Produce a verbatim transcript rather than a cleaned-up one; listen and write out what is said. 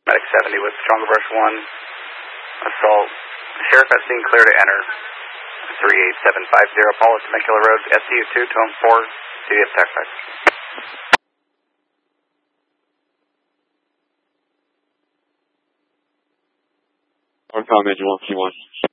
Medic seventy with Stronger Brush one. Assault. Sheriff at scene, clear to enter. three eight seven five zero, Paula Temecula Road, S C U two, Tone four, C D F Tac five. On comm, Engine one, Q one.